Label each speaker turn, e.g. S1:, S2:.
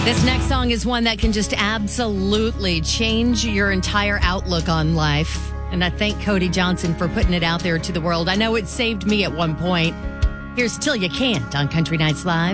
S1: This next song is one that can just absolutely change your entire outlook on life. And I thank Cody Johnson for putting it out there to the world. I know it saved me at one point. Here's Till You Can't on Country Nights Live.